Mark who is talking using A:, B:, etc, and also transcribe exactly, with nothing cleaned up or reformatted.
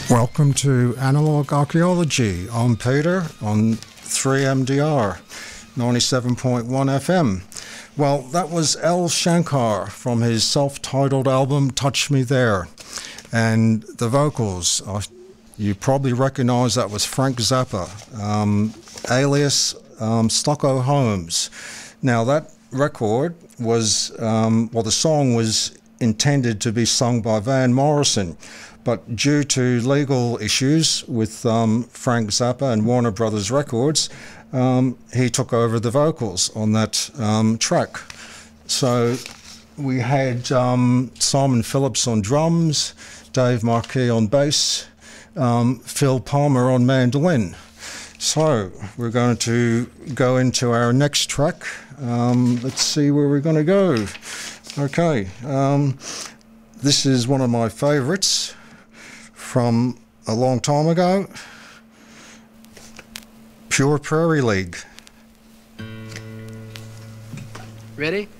A: Welcome to Analog Archaeology. I'm Peter on three M D R, ninety-seven point one F M. Well, that was Al Shankar from his self-titled album Touch Me There. And the vocals, uh, you probably recognize that was Frank Zappa, um, alias um, Stocko Holmes. Now that record was, um, well, the song was intended to be sung by Van Morrison, but due to legal issues with um, Frank Zappa and Warner Brothers Records, um, he took over the vocals on that um, track. So we had um, Simon Phillips on drums, Dave Marquis on bass, um, Phil Palmer on mandolin. So we're going to go into our next track. Um, let's see where we're going to go. Okay, um, this is one of my favorites from a long time ago, Pure Prairie League.
B: Ready?